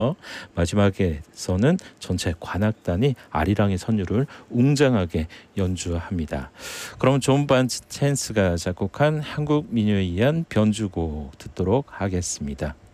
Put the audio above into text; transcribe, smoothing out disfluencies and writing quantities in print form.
마지막에서는 전체 관악단이 아리랑의 선율을 웅장하게 연주합니다. 그럼 존 반첸스가 작곡한 한국 민요에 의한 변주곡 듣도록 하겠습니다.